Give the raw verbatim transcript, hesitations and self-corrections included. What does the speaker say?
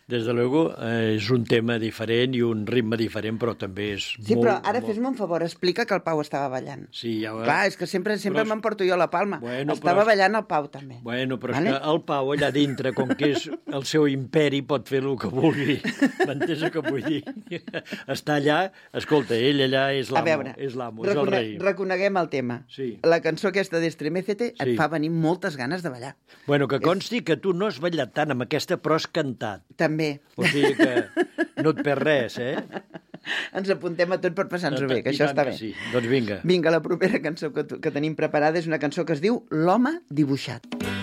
Des de luego, eh, és un tema diferent i un ritme diferent, però també és Sí, molt... però ara molt... fes-me un favor, explica que el Pau estava ballant. Sí, ja... Clar, és que sempre sempre Però... m'emporto jo la palma. Bueno, estava però... ballant el Pau, també. Bueno, però Vale? és que el Pau allà dintre, com que és el seu imperi, pot fer el que vulgui. M'entens el que vull dir? Està allà, escolta, ell allà és A l'amo, veure, és l'amo, és el recone rei. reconeguem el tema. Sí. La cançó aquesta d'Estremecete et Sí. fa venir moltes ganes de ballar. Bueno, que consti que tu no has ballat tant amb aquesta, però has cantat. També. O sigui que no et perds res, eh? Ens apuntem a tot per passar-nos-ho bé, que I això tant està que bé. Sí. Doncs vinga. Vinga, la propera cançó que, que tenim preparada és una cançó que es diu L'home dibuixat.